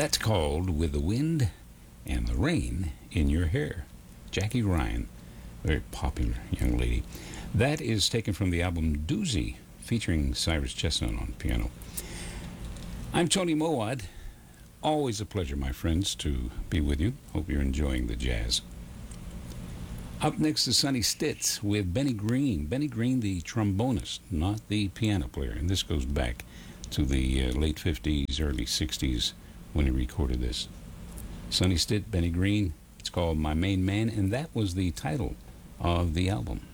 That's called With the Wind and the Rain in Your Hair. Jackie Ryan, very popular young lady. That is taken from the album Doozy, featuring Cyrus Chestnut on piano. I'm Tony Mowat. Always a pleasure, my friends, to be with you. Hope you're enjoying the jazz. Up next is Sonny Stitt with Benny Green. Benny Green, the trombonist, not the piano player. And this goes back to the late 50s, early 60s when he recorded this. Sonny Stitt, Benny Green. It's called My Main Man, and that was the title of the album.